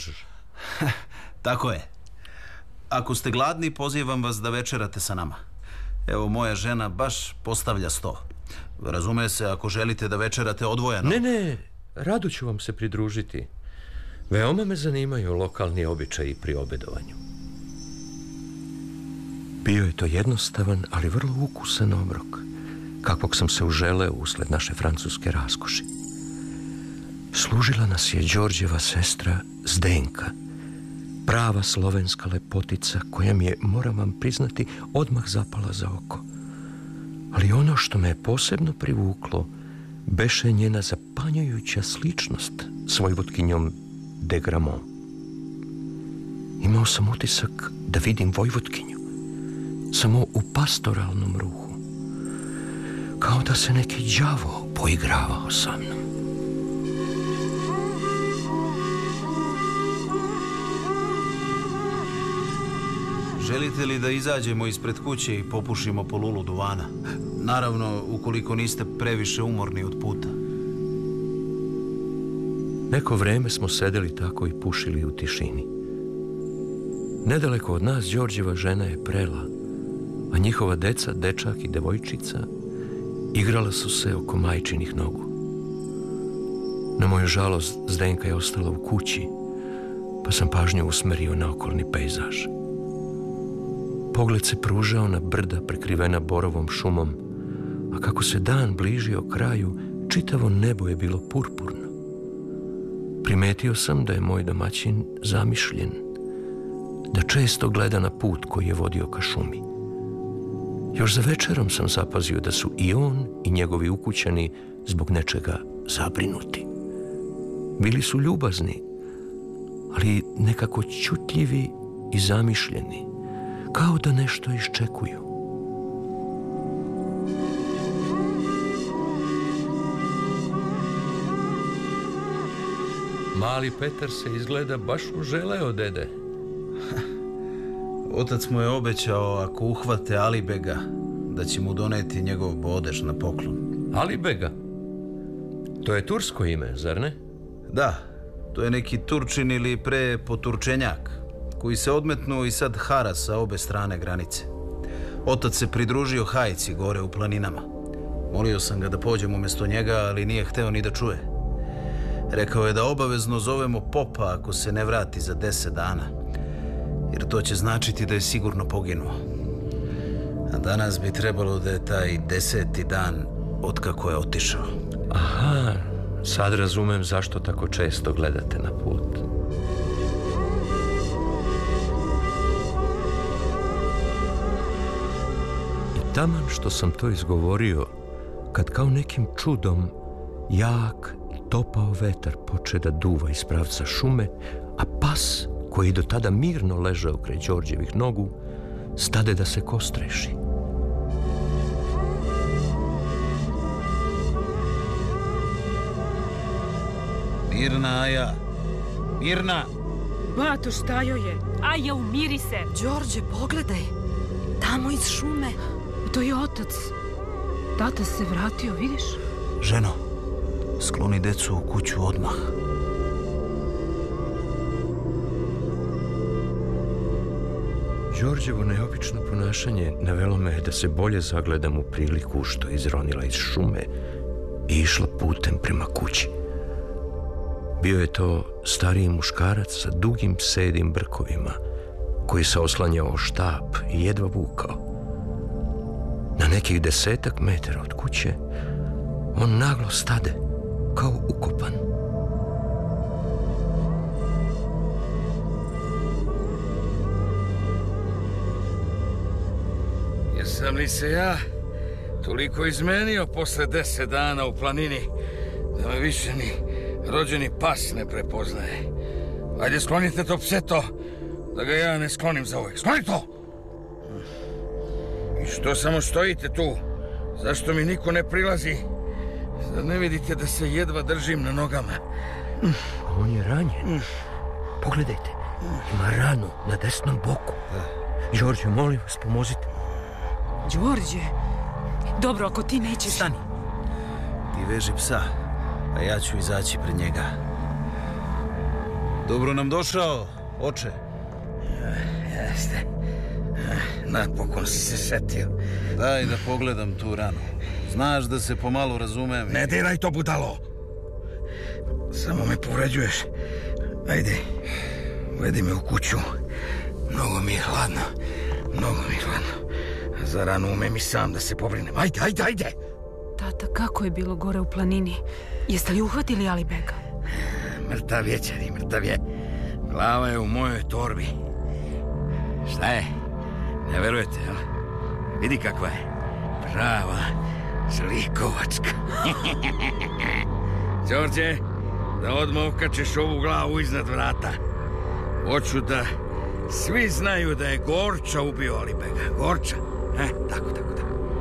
možeš. Tako je. Ako ste gladni, pozivam vas da večerate sa nama. Evo, moja žena baš postavlja sto. Razume se, ako želite da večerate odvojeno. Ne, rado ću vam se pridružiti. Veoma me zanimaju lokalni običaji pri obedovanju. Bio je to jednostavan, ali vrlo ukusan obrok, kakvog sam se uželeo usled naše francuske raskoši. Služila nas je Đorđeva sestra Zdenka, prava slovenska lepotica koja mi je, moram vam priznati, odmah zapala za oko. Ali ono što me je posebno privuklo beše njena zapanjujuća sličnost s vojvotkinjom de Gramont. Imao sam utisak da vidim vojvotkinju samo u pastoralnom ruhu, kao da se neki đavo poigravao sa mnom. Želite li da izađemo ispred kuće i popušimo polulu duvana? Naravno, ukoliko niste previše umorni od puta. Neko vreme smo sedeli tako i pušili u tišini. Nedaleko od nas Đorđeva žena je prela, a njihova deca, dečak i devojčica, igrala su se oko majčinih nogu. Na moju žalost, Zdenka je ostala u kući, pa sam pažnju usmerio na okolni pejzaž. Pogled se pružao na brda prekrivena borovom šumom, a kako se dan bližio kraju, čitavo nebo je bilo purpurno. Primetio sam da je moj domaćin zamišljen, da često gleda na put koji je vodio ka šumi. Još za večerom sam zapazio da su i on i njegovi ukućani zbog nečega zabrinuti. Bili su ljubazni, ali nekako ćutljivi i zamišljeni, kao da nešto iščekuju. Mali Petar se izgleda baš uželeo, dede. Otac mu je obećao, ako uhvate Alibega, da će mu doneti njegov bodež na poklon. Alibega? To je tursko ime, zar ne? Da, to je neki Turčin ili pre poturčenjak, koji se odmetnuo i sad hara sa obe strane granice. Otac se pridružio hajci gore u planinama. Molio sam ga da pođem umjesto njega, ali nije hteo ni da čuje. Rekao je da obavezno zovemo popa ako se ne vrati za 10 dana, jer to će značiti da je sigurno poginuo. A danas bi trebalo da je taj 10. dan otkako je otišao. Aha, sad razumem zašto tako često gledate na put. I taman što sam to izgovorio, kad kao nekim čudom jak topao vetar poče da duva iz pravca šume, a pas, koji je do tada mirno ležao kraj Đorđevih nogu, stade da se kostreši. Mirna, Aja! Mirna! Bato, šta joj je? Aja, umiri se! Đorđe, pogledaj! Tamo iz šume! To je otac. Tata se vratio, vidiš? Ženo, skloni decu u kuću odmah. Đorđevo neobično ponašanje navelo me da se bolje zagledam u priliku što je izronila iz šume i išla putem prema kući. Bio je to stariji muškarac sa dugim sedim brkovima, koji se oslanjao o štap i jedva vukao. Na nekih 10 metara od kuće on naglo stade, kao ukopan. Jesam li se ja toliko izmenio posle 10 dana u planini da me više ni rođeni pas ne prepoznaje? Ajde, sklonite to pseto, da ga ja ne sklonim za uvek. Skloni to! I što samo stojite tu? Zašto mi niko ne prilazi? Zar ne vidite da se jedva držim na nogama? On je ranjen. Pogledajte, ima ranu na desnom boku. Đorđe, molim vas, pomozite. Đorđe, dobro, ako ti nećeš... Stani. Ti veži psa, a ja ću izaći pred njega. Dobro nam došao, oče. Jeste. Napokon si se setio. Daj da pogledam tu ranu. Znaš da se pomalo razumem. Ne diraj to, budalo. Samo me povređuješ. Ajde, uvedi me u kuću. Mnogo mi je hladno. A za ranu umem i sam da se pobrinem. Ajde. Tata, kako je bilo gore u planini? Jeste li uhvatili Alibega? Mrtav je, Čeri, mrtav je. Glava je u mojoj torbi. Šta je? Ne verujete, jel? Vidi kakva je. Prava zlikovačka. Đorđe, da odmah okačeš ovu glavu iznad vrata. Hoću da svi znaju da je Gorča ubio Alibega. Gorča. Tako.